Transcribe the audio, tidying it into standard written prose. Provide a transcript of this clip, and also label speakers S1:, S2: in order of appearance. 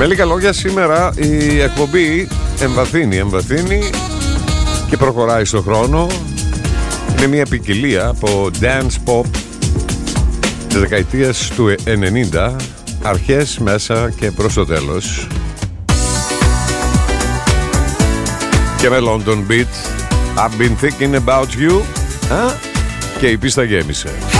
S1: Με λίγα λόγια, σήμερα η εκπομπή εμβαθύνει και προχωράει στον χρόνο. Είναι μια ποικιλία από dance pop της δεκαετίας του 90, αρχές, μέσα και προς το τέλος. Και με London Beat, I've been thinking about you. Και η πίστα γέμισε.